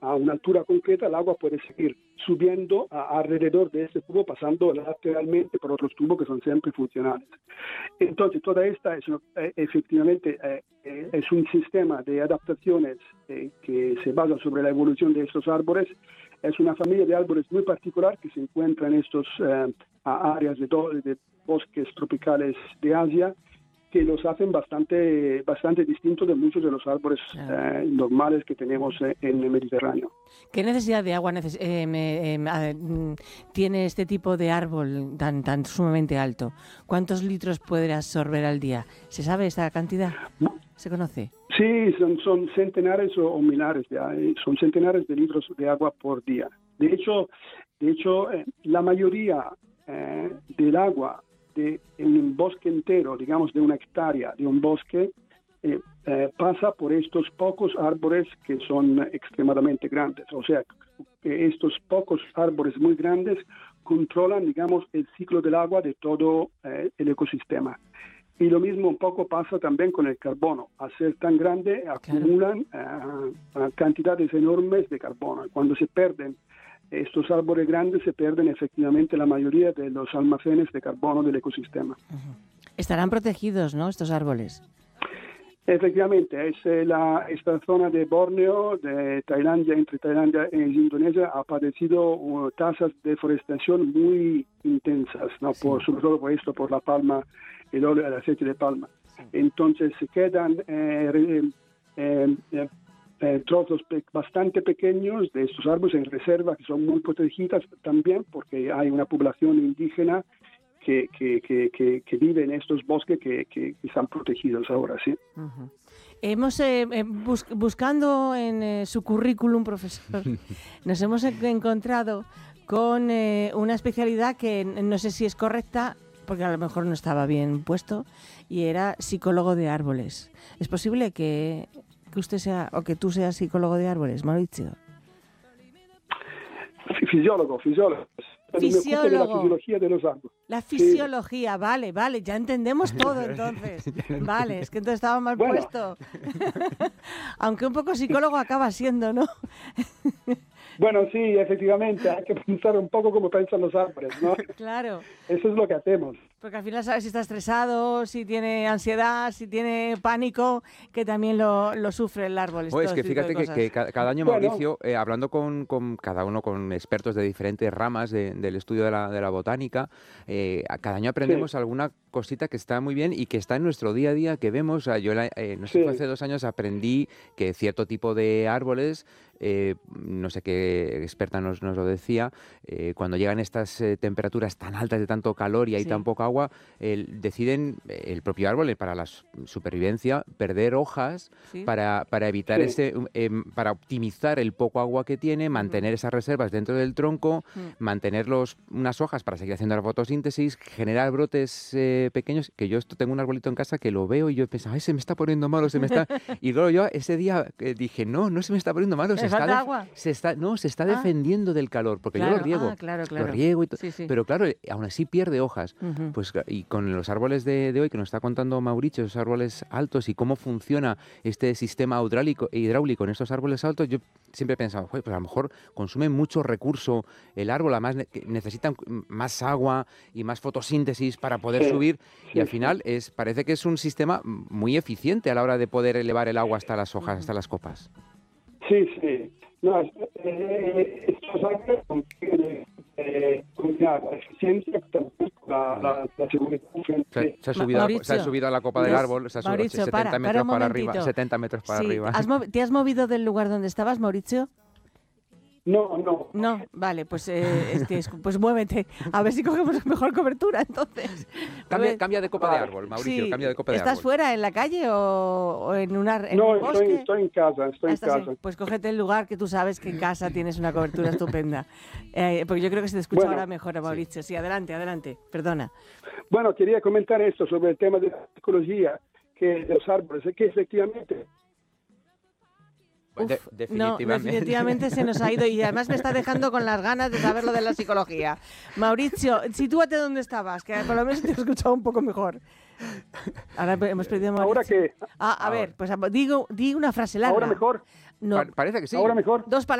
a una altura concreta, el agua puede seguir subiendo alrededor de ese tubo, pasando lateralmente por otros tubos que son siempre funcionales. Entonces, toda esta efectivamente es un sistema de adaptaciones que se basa sobre la evolución de estos árboles. Es una familia de árboles muy particular que se encuentra en estos áreas de bosques tropicales de Asia, que los hacen bastante distintos de muchos de los árboles normales que tenemos en el Mediterráneo. ¿Qué necesidad de agua tiene este tipo de árbol tan sumamente alto? ¿Cuántos litros puede absorber al día? ¿Se sabe esta cantidad? ¿Se conoce? Sí, son centenares o millares, son centenares de litros de agua por día. De hecho, la mayoría del agua en un bosque entero, digamos de una hectárea de un bosque, pasa por estos pocos árboles que son extremadamente grandes. O sea, que estos pocos árboles muy grandes controlan, digamos, el ciclo del agua de todo el ecosistema. Y lo mismo un poco pasa también con el carbono. Al ser tan grande, acumulan cantidades enormes de carbono. Cuando se pierden estos árboles grandes, se pierden efectivamente la mayoría de los almacenes de carbono del ecosistema. Estarán protegidos, ¿no?, estos árboles. Efectivamente, esta zona de Borneo, de Tailandia, entre Tailandia e Indonesia, ha padecido tasas de deforestación muy intensas, ¿no? Sí. Sobre todo por la palma, el óleo, el aceite de palma. Sí. Entonces se quedan trozos bastante pequeños de estos árboles en reserva, que son muy protegidas también porque hay una población indígena que vive en estos bosques que están protegidos ahora, ¿sí? Uh-huh. Hemos, buscando en su currículum, profesor, nos hemos encontrado con una especialidad que no sé si es correcta, porque a lo mejor no estaba bien puesto, y era psicólogo de árboles. ¿Es posible que usted sea, o que tú seas psicólogo de árboles, Mauricio? Fisiólogo. Fisiólogo. La fisiología de los árboles. La fisiología, sí. Vale, ya entendemos todo entonces. Vale, es que entonces estaba mal puesto. Aunque un poco psicólogo acaba siendo, ¿no? Bueno, sí, efectivamente, hay que pensar un poco como piensan los árboles, ¿no? Claro. Eso es lo que hacemos. Porque al final sabes si está estresado, si tiene ansiedad, si tiene pánico, que también lo sufre el árbol. Es que fíjate que cada año, Mauricio, hablando con cada uno, con expertos de diferentes ramas del estudio de la botánica, cada año aprendemos alguna cosita que está muy bien y que está en nuestro día a día, que vemos. Yo, no sé, hace 2 años aprendí que cierto tipo de árboles, no sé qué experta nos lo decía, cuando llegan estas temperaturas tan altas de tanto calor y hay tan poca agua, deciden el propio árbol, para la supervivencia, perder hojas para evitar para optimizar el poco agua que tiene, mantener esas reservas dentro del tronco, mantener unas hojas para seguir haciendo la fotosíntesis, generar brotes pequeños, que yo tengo un arbolito en casa que lo veo y yo pensaba, se me está poniendo malo, y luego yo ese día dije, no se me está poniendo malo, se está defendiendo del calor, porque yo lo riego, lo riego y todo, pero claro, aún así pierde hojas. Pues, y con los árboles de hoy que nos está contando Mauricio, esos árboles altos y cómo funciona este sistema hidráulico en estos árboles altos, yo siempre he pensado, pues a lo mejor consume mucho recurso el árbol, además necesitan más agua y más fotosíntesis para poder subir, y al final parece que es un sistema muy eficiente a la hora de poder elevar el agua hasta las hojas, hasta las copas. Sí. No, estos árboles combinar la eficiencia con la seguridad. Se ha subido a la copa del árbol, se ha subido Mauricio, 70 metros para arriba. 70 metros para arriba. ¿Te has movido del lugar donde estabas, Mauricio? No. No, vale, pues pues muévete, a ver si cogemos mejor cobertura entonces. Cambia de copa de árbol, Mauricio, cambia de copa de árbol. ¿Estás fuera, en la calle o en un bosque? Estoy en casa, Pues cógete el lugar que tú sabes que en casa tienes una cobertura estupenda. Porque yo creo que se te escucha ahora mejor, Mauricio. Sí, adelante, perdona. Bueno, quería comentar esto sobre el tema de la ecología de los árboles, que efectivamente... definitivamente se nos ha ido, y además me está dejando con las ganas de saber lo de la psicología. Mauricio, sitúate donde estabas, que por lo menos te he escuchado un poco mejor. Ahora hemos perdido a Mauricio. ¿Ahora qué? A ver, pues di una frase larga. ¿Ahora mejor? No. Parece que sí. ¿Ahora mejor? 2 palabras.